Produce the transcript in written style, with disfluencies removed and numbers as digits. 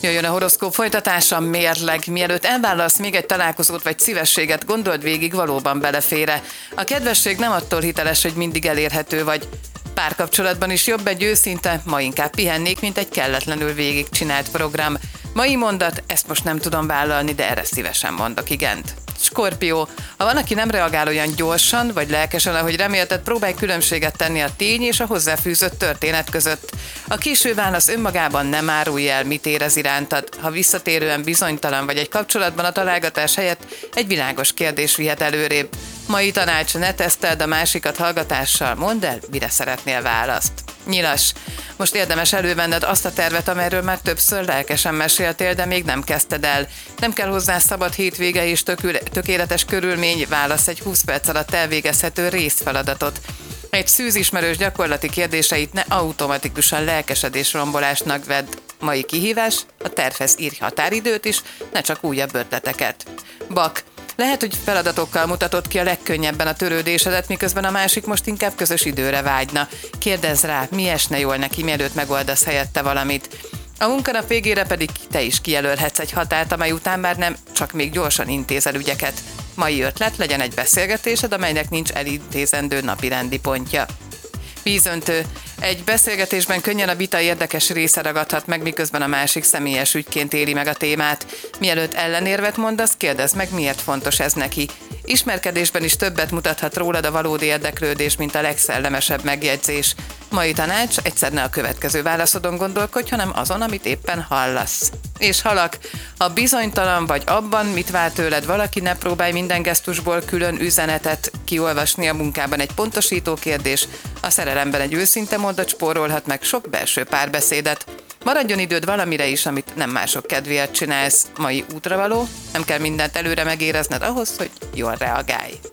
Jöjjön a horoszkóp folytatása, mérleg. Mielőtt elválasz még egy találkozót vagy szívességet, gondold végig, valóban belefér-e. A kedvesség nem attól hiteles, hogy mindig elérhető vagy. Párkapcsolatban is jobb egy őszinte, ma inkább pihennék, mint egy kelletlenül végigcsinált program. Mai mondat, ezt most nem tudom vállalni, de erre szívesen mondok igent. Skorpió, ha van, aki nem reagál olyan gyorsan vagy lelkesen, ahogy remélted, próbálj különbséget tenni a tény és a hozzáfűzött történet között. A késő válasz önmagában nem árulja el, mit érez irántad. Ha visszatérően bizonytalan vagy egy kapcsolatban, a találgatás helyett egy világos kérdés vihet előrébb. Mai tanács, ne teszteld a másikat hallgatással, mondd el, mire szeretnél választ. Nyilas, most érdemes elővenned azt a tervet, amelyről már többször lelkesen meséltél, de még nem kezdted el. Nem kell hozzá szabad hétvége és tökéletes körülmény, válasz egy 20 perc alatt elvégezhető részfeladatot. Egy szűzismerős gyakorlati kérdéseit ne automatikusan lelkesedés-rombolásnak vedd. Mai kihívás, a tervhez írj határidőt is, ne csak újabb ötleteket. Bak, lehet, hogy feladatokkal mutatod ki a legkönnyebben a törődésedet, miközben a másik most inkább közös időre vágyna. Kérdezz rá, mi esne jól neki, mielőtt megoldasz helyette valamit. A munkanap végére pedig te is kijelölhetsz egy határt, amely után már nem csak még gyorsan intézel ügyeket. Mai ötlet, legyen egy beszélgetésed, amelynek nincs elintézendő napirendi pontja. Vízöntő. Egy beszélgetésben könnyen a vita érdekes része ragadhat meg, miközben a másik személyes ügyként éli meg a témát. Mielőtt ellenérvet mondasz, kérdezd meg, miért fontos ez neki. Ismerkedésben is többet mutathat rólad a valódi érdeklődés, mint a legszellemesebb megjegyzés. Mai tanács, egyszer ne a következő válaszodon gondolkodj, hanem azon, amit éppen hallasz. És halak, ha bizonytalan vagy abban, mit vár tőled valaki, ne próbálj minden gesztusból külön üzenetet kiolvasni. A munkában egy pontosító kérdés, a szerelemben egy őszinte mondat spórolhat meg sok belső párbeszédet. Maradjon időd valamire is, amit nem mások kedvéért csinálsz. Mai útravaló, nem kell mindent előre megérezned ahhoz, hogy jól reagálj.